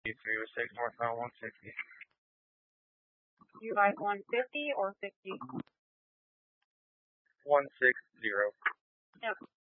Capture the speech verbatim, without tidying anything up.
three oh six northbound one sixty. You like one fifty or fifty? one sixty. Yep.